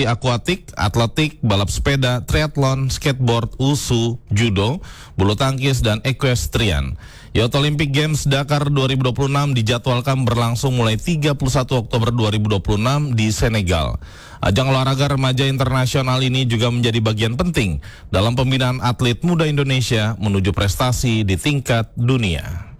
meliputi akuatik, atletik, balap sepeda, triathlon, skateboard, wusu, judo, bulu tangkis, dan equestrian. Youth Olympic Games Dakar 2026 dijadwalkan berlangsung mulai 31 Oktober 2026 di Senegal. Ajang olahraga remaja internasional ini juga menjadi bagian penting dalam pembinaan atlet muda Indonesia menuju prestasi di tingkat dunia.